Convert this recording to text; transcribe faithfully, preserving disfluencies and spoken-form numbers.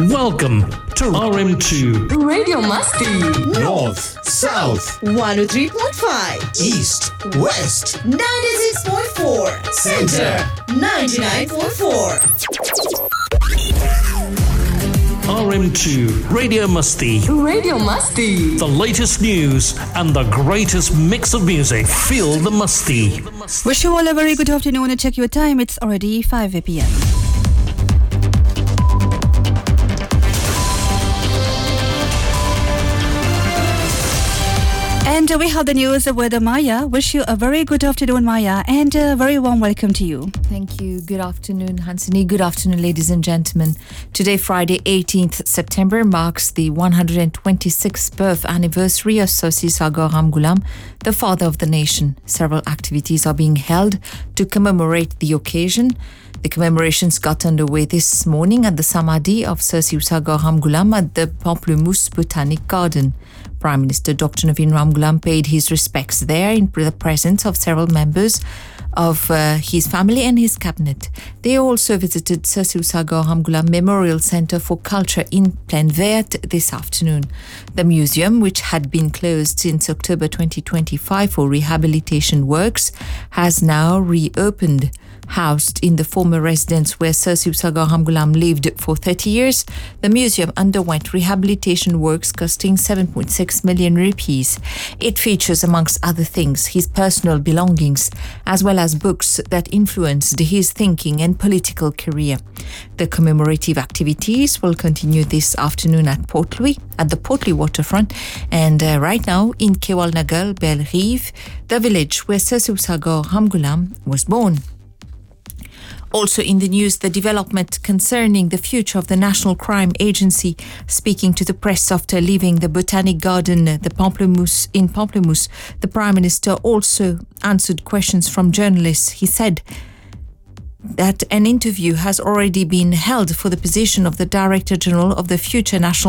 Welcome to R M two Radio Masti. North, South, one oh three point five, East, West, ninety-six point four, Center, ninety-nine point four. R M two Radio Masti. Radio Masti. The latest news and the greatest mix of music. Feel the Masti. Wish you all a very good afternoon and check your time. It's already five p.m. And we have the news with Maya. Wish you a very good afternoon, Maya, and a very warm welcome to you. Thank you. Good afternoon, Hansini. Good afternoon, ladies and gentlemen. Today, Friday, eighteenth September, marks the one hundred twenty-sixth birth anniversary of Sir Sisagar Ramgoolam, the father of the nation. Several activities are being held to commemorate the occasion. The commemorations got underway this morning at the Samadhi of Sir Sisagar Ramgoolam at the Pamplemousse Botanic Garden. Prime Minister Doctor Navin Ramgoolam paid his respects there in the presence of several members of uh, his family and his cabinet. They also visited Sir Sisagar Ramgoolam Memorial Centre for Culture in Plaine Verte this afternoon. The museum, which had been closed since October twenty twenty-five for rehabilitation works, has now reopened. Housed in the former residence where Sir Sisagar Ramgoolam lived for thirty years, the museum underwent rehabilitation works costing seven point six million rupees. It features, amongst other things, his personal belongings, as well as books that influenced his thinking and political career. The commemorative activities will continue this afternoon at Port Louis, at the Port Louis waterfront, and uh, right now in Kewalnagar, Belle Rive, the village where Sir Sisagar Ramgoolam was born. Also in the news, the development concerning the future of the National Crime Agency. Speaking to the press after leaving the Botanic Garden, the Pamplemousse, in Pamplemousse, the Prime Minister also answered questions from journalists. He said that an interview has already been held for the position of the Director General of the future National